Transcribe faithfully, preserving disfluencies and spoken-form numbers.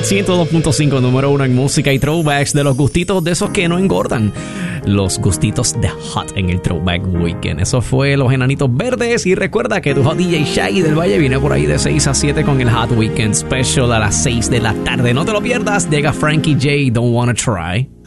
ciento dos punto cinco, número uno en música y throwbacks, de los gustitos de esos que no engordan. Los gustitos de Hot en el Throwback Weekend. Eso fue Los Enanitos Verdes. Y recuerda que tu Hot D J Shaggy del Valle viene por ahí de seis a siete con el Hot Weekend Special a las seis de la tarde. No te lo pierdas. Llega Frankie J, Don't Wanna Try.